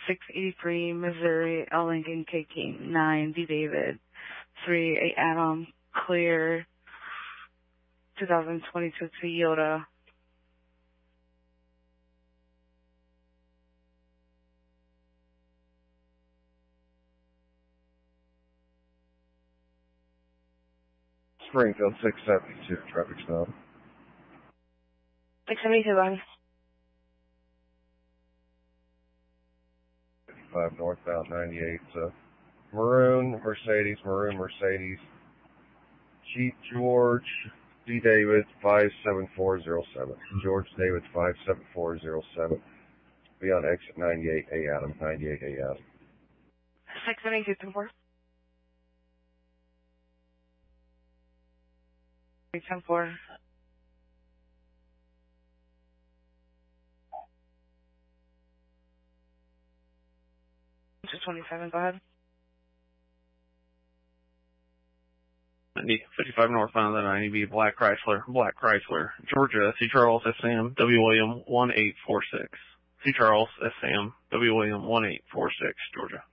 683 Missouri, L. Lincoln, K. King, 9 D. David, 3 A. Adam, clear, 2022 Toyota. Springfield 672, traffic stop. 672, bye. 55 northbound 98, maroon Mercedes, Chief George D. David 57407. George David 57407. Be on exit 98 A. Adam, 98 A. Adam. 672, 4. 310-4. 227, go ahead. 55 northbound, the 90B, Black Chrysler, Georgia, C. Charles, S. Sam, W. William, 1846. C. Charles, S. Sam, W. William, 1846, Georgia.